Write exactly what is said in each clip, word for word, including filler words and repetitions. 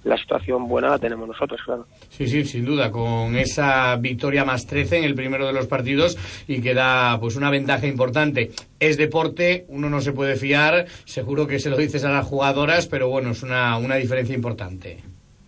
la situación buena la tenemos nosotros, claro. Sí, sí, sin duda, con esa victoria más trece en el primero de los partidos y que da pues una ventaja importante. Es deporte, uno no se puede fiar, seguro que se lo dices a las jugadoras, pero bueno, es una, una diferencia importante.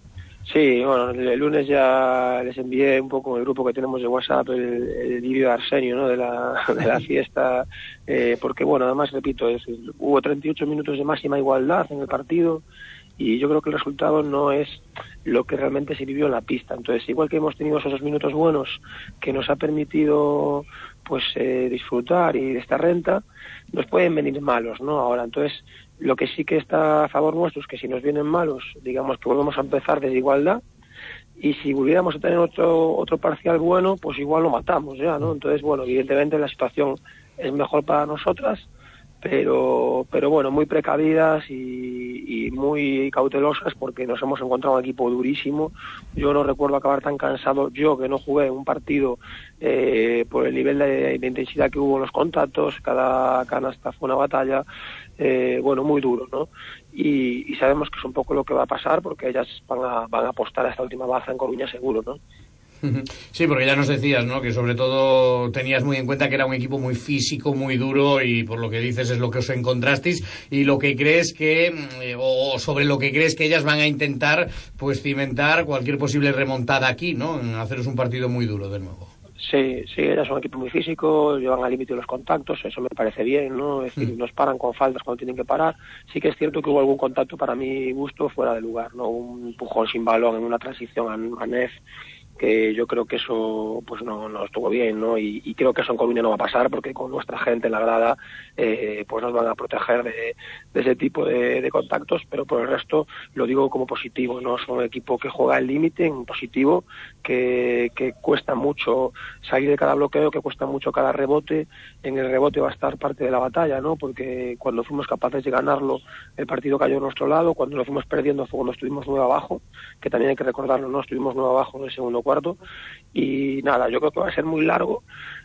Sí, bueno, el lunes ya les envié un poco en el grupo que tenemos de WhatsApp el, el vídeo de Arsenio, ¿no? de la, de la fiesta, eh, porque bueno, además repito, es, hubo treinta y ocho minutos de máxima igualdad en el partido y yo creo que el resultado no es lo que realmente se vivió en la pista. Entonces, igual que hemos tenido esos dos minutos buenos que nos ha permitido pues eh, disfrutar y de esta renta, nos pueden venir malos, ¿no? Ahora, entonces, lo que sí que está a favor nuestro es que si nos vienen malos, digamos que volvemos a empezar desde igualdad, y si volviéramos a tener otro otro parcial bueno, pues igual lo matamos ya, ¿no? Entonces, bueno, evidentemente la situación es mejor para nosotras, pero pero bueno, muy precavidas y, y muy cautelosas porque nos hemos encontrado un equipo durísimo. Yo no recuerdo acabar tan cansado, yo que no jugué un partido eh, por el nivel de, de intensidad que hubo en los contactos, cada canasta fue una batalla, eh, bueno, muy duro, ¿no? Y, y sabemos que es un poco lo que va a pasar porque ellas van a, van a apostar a esta última baza en Coruña seguro, ¿no? Sí, porque ya nos decías, ¿no? Que sobre todo tenías muy en cuenta que era un equipo muy físico, muy duro y por lo que dices es lo que os encontrasteis y lo que crees que, o sobre lo que crees que ellas van a intentar, pues cimentar cualquier posible remontada aquí, ¿no? Haceros un partido muy duro de nuevo. Sí, sí, ellas son un equipo muy físico, llevan al límite los contactos, eso me parece bien, ¿no? Es decir, mm. nos paran con faltas cuando tienen que parar. Sí que es cierto que hubo algún contacto para mi gusto fuera de lugar, ¿no? Un empujón sin balón en una transición a, a Nef, que yo creo que eso pues no, no estuvo bien, ¿no? Y, y creo que eso en Coruña no va a pasar porque con nuestra gente en la grada eh, pues nos van a proteger de, de ese tipo de, de contactos, pero por el resto lo digo como positivo, ¿no? Son un equipo que juega al límite, en positivo, que, que cuesta mucho salir de cada bloqueo, que cuesta mucho cada rebote. En el rebote va a estar parte de la batalla, ¿no? Porque cuando fuimos capaces de ganarlo, el partido cayó a nuestro lado, cuando lo fuimos perdiendo fue cuando estuvimos nueve abajo, que también hay que recordarlo, ¿no? Estuvimos nueve abajo en el segundo cuarto y nada, yo creo que va a ser muy largo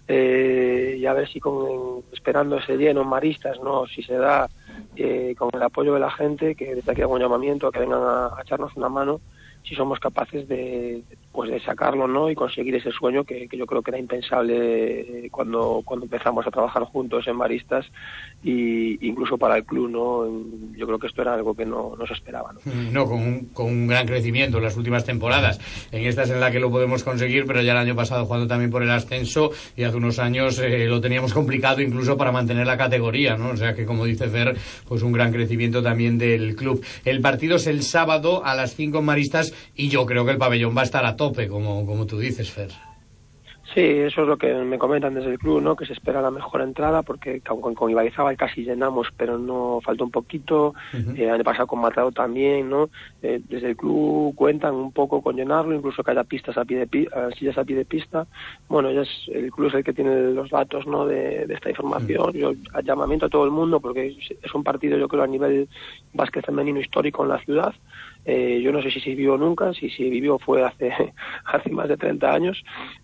eh, y a ver si con, esperando ese lleno en Maristas, no, si se da eh, con el apoyo de la gente, que desde aquí hago un llamamiento a que vengan a, a echarnos una mano, si somos capaces de pues de sacarlo, ¿no? Y conseguir ese sueño que, que yo creo que era impensable cuando cuando empezamos a trabajar juntos en Maristas y incluso para el club, ¿no? Yo creo que esto era algo que no, no se esperaba, ¿no? No, con un, con un gran crecimiento en las últimas temporadas. En esta es en la que lo podemos conseguir, pero ya el año pasado jugando también por el ascenso y hace unos años eh, lo teníamos complicado incluso para mantener la categoría, ¿no? O sea que, como dice Fer, pues un gran crecimiento también del club. El partido es el sábado a las cinco en Maristas y yo creo que el pabellón va a estar a tope, como, como tú dices, Fer. Sí, eso es lo que me comentan desde el club, ¿no? Que se espera la mejor entrada, porque con, con Ibaizábal casi llenamos, pero no faltó un poquito. Uh-huh. Eh, el año pasado con Matado también, ¿no? Eh, desde el club cuentan un poco con llenarlo, incluso que haya pistas a pie de pi- sillas a pie de pista. Bueno, ya es, el club es el que tiene los datos, ¿no? De, de esta información. Uh-huh. Yo llamamiento a todo el mundo, porque es un partido, yo creo, a nivel básquet femenino histórico en la ciudad. Eh, yo no sé si se vivió nunca, si se vivió fue hace hace más de treinta años,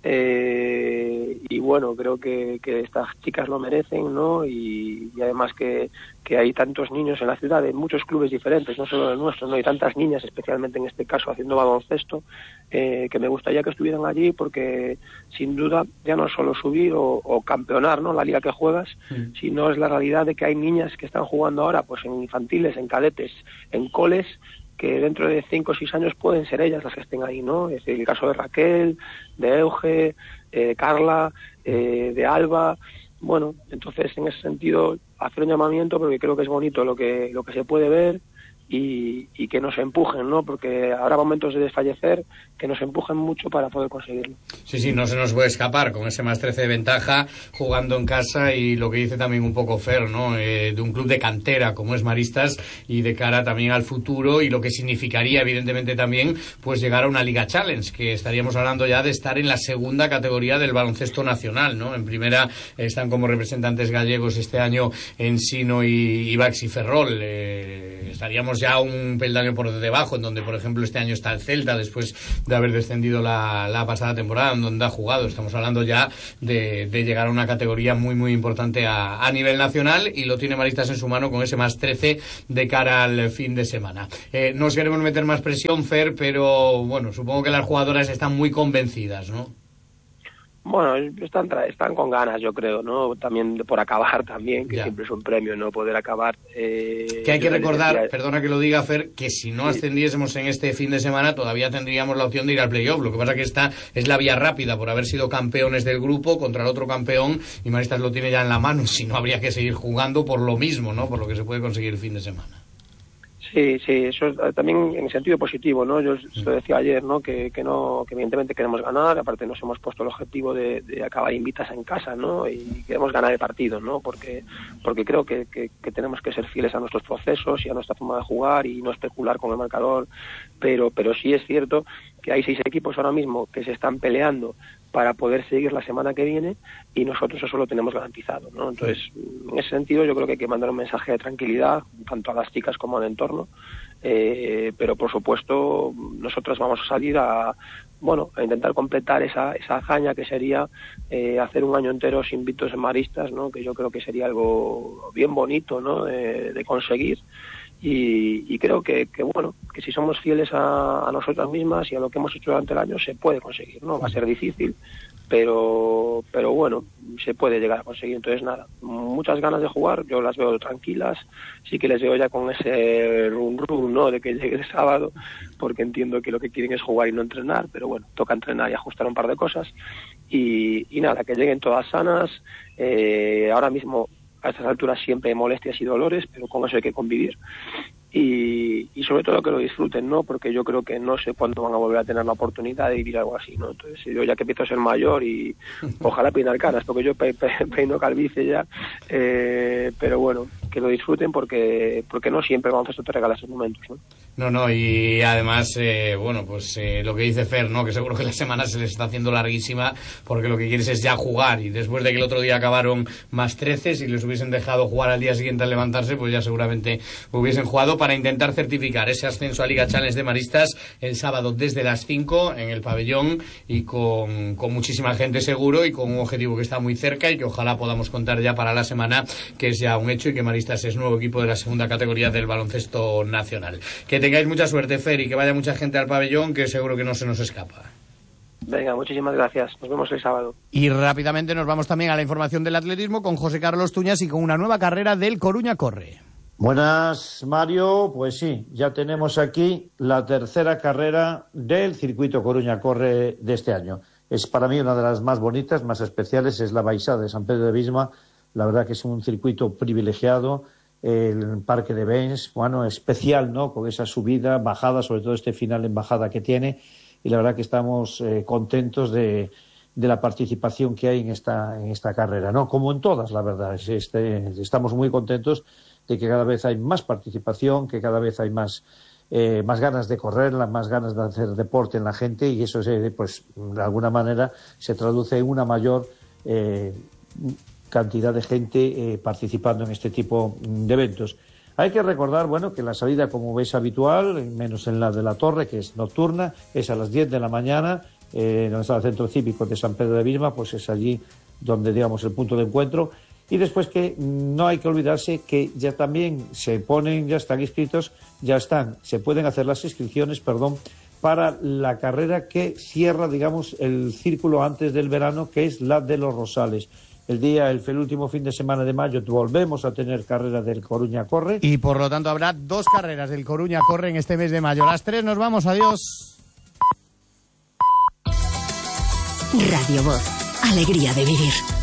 eh, y bueno, creo que, que estas chicas lo merecen, ¿no? Y, y además que, que hay tantos niños en la ciudad, en muchos clubes diferentes, no solo el nuestro, ¿no? Hay tantas niñas, especialmente en este caso haciendo baloncesto, eh, que me gustaría que estuvieran allí porque sin duda ya no es solo subir o, o campeonar, ¿no? La liga que juegas, sí. Sino es la realidad de que hay niñas que están jugando ahora pues en infantiles, en cadetes, en coles, que dentro de cinco o seis años pueden ser ellas las que estén ahí, ¿no? Es decir, el caso de Raquel, de Euge, eh, de Carla, eh, de Alba. Bueno, entonces en ese sentido hacer un llamamiento porque creo que es bonito lo que lo que se puede ver y, y que nos empujen, ¿no? Porque habrá momentos de desfallecer que nos empujen mucho para poder conseguirlo. Sí, sí, no se nos puede escapar con ese más trece de ventaja jugando en casa y lo que dice también un poco Fer, ¿no? Eh, de un club de cantera como es Maristas y de cara también al futuro y lo que significaría evidentemente también pues llegar a una Liga Challenge, que estaríamos hablando ya de estar en la segunda categoría del baloncesto nacional, ¿no? En primera están como representantes gallegos este año Ensino y, y Baxi Ferrol, eh, estaríamos ya un peldaño por debajo, en donde por ejemplo este año está el Celta después de haber descendido la, la pasada temporada, en donde ha jugado. Estamos hablando ya de, de llegar a una categoría muy muy importante a, a nivel nacional, y lo tiene Maristas en su mano con ese más trece de cara al fin de semana. Eh, no os queremos meter más presión, Fer, pero bueno, supongo que las jugadoras están muy convencidas, ¿no? Bueno, están, están con ganas, yo creo, ¿no? También por acabar también, que ya. Siempre es un premio, ¿no? Poder acabar. Eh, que hay que recordar, decía... perdona que lo diga, Fer, que si no sí. ascendiésemos en este fin de semana todavía tendríamos la opción de ir al playoff. Lo que pasa que esta es la vía rápida por haber sido campeones del grupo contra el otro campeón, y Maristas lo tiene ya en la mano. Si no, habría que seguir jugando por lo mismo, ¿no? Por lo que se puede conseguir el fin de semana. Sí, sí, eso es también en sentido positivo, ¿no? Yo os lo decía ayer, ¿no? Que, que no, que evidentemente queremos ganar, aparte nos hemos puesto el objetivo de, de acabar invitas en casa, ¿no? Y queremos ganar el partido, ¿no? Porque, porque creo que, que, que tenemos que ser fieles a nuestros procesos y a nuestra forma de jugar y no especular con el marcador, pero, pero sí es cierto que hay seis equipos ahora mismo que se están peleando para poder seguir la semana que viene, y nosotros eso lo tenemos garantizado, ¿no? Entonces, en ese sentido yo creo que hay que mandar un mensaje de tranquilidad tanto a las chicas como al entorno, eh, pero por supuesto nosotros vamos a salir a, bueno, a intentar completar esa, esa hazaña que sería eh, hacer un año entero sin Invitos en Maristas, ¿no? Que yo creo que sería algo bien bonito, ¿no? De, de conseguir. Y, y creo que, que bueno, que si somos fieles a, a nosotras mismas y a lo que hemos hecho durante el año, se puede conseguir, ¿no? Va a ser difícil, pero pero bueno, se puede llegar a conseguir. Entonces nada, muchas ganas de jugar, yo las veo tranquilas, sí que les veo ya con ese run run, ¿no? De que llegue el sábado, porque entiendo que lo que quieren es jugar y no entrenar, pero bueno, toca entrenar y ajustar un par de cosas, y, y nada, que lleguen todas sanas. Eh, ahora mismo a estas alturas siempre hay molestias y dolores, pero con eso hay que convivir. Y, y sobre todo que lo disfruten, ¿no? Porque yo creo que no sé cuándo van a volver a tener la oportunidad de vivir algo así, ¿no? Entonces yo ya que empiezo a ser mayor y ojalá peinar canas, porque yo pe, pe, peino calvicie ya, eh, pero bueno, que lo disfruten porque porque no siempre vamos a te regala esos momentos, ¿no? No, no, y además, eh, bueno, pues eh, lo que dice Fer, ¿no? Que seguro que la semana se les está haciendo larguísima, porque lo que quieres es ya jugar, y después de que el otro día acabaron más trece, si les hubiesen dejado jugar al día siguiente al levantarse, pues ya seguramente hubiesen jugado para intentar certificar ese ascenso a Liga Challenge de Maristas el sábado desde las cinco en el pabellón, y con, con muchísima gente seguro, y con un objetivo que está muy cerca y que ojalá podamos contar ya para la semana, que es ya un hecho, y que Maristas es nuevo equipo de la segunda categoría del baloncesto nacional. Que tengáis mucha suerte, Fer, y que vaya mucha gente al pabellón, que seguro que no se nos escapa. Venga, muchísimas gracias. Nos vemos el sábado. Y rápidamente nos vamos también a la información del atletismo con José Carlos Tuñas y con una nueva carrera del Coruña Corre. Buenas, Mario. Pues sí, ya tenemos aquí la tercera carrera del circuito Coruña Corre de este año. Es para mí una de las más bonitas, más especiales, es la Baixada de San Pedro de Bisma. La verdad que es un circuito privilegiado. El Parque de Bens, bueno, especial, ¿no? Con esa subida, bajada, sobre todo este final en bajada que tiene, y la verdad que estamos eh, contentos de, de la participación que hay en esta, en esta carrera, ¿no? Como en todas, la verdad, este, estamos muy contentos de que cada vez hay más participación, que cada vez hay más, eh, más ganas de correr, más ganas de hacer deporte en la gente, y eso, se, pues, de alguna manera se traduce en una mayor eh, cantidad de gente eh, participando en este tipo de eventos. Hay que recordar, bueno, que la salida, como veis, habitual, menos en la de la Torre, que es nocturna, es a las diez de la mañana, eh, donde está el Centro Cívico de San Pedro de Bisma, pues es allí donde, digamos, el punto de encuentro. Y después que no hay que olvidarse que ya también se ponen, ya están inscritos, ya están, se pueden hacer las inscripciones, perdón, para la carrera que cierra, digamos, el círculo antes del verano, que es la de los Rosales. El día, el, el último fin de semana de mayo, volvemos a tener carrera del Coruña Corre. Y por lo tanto habrá dos carreras del Coruña Corre en este mes de mayo. Las tres nos vamos, adiós. Radio Voz, alegría de vivir.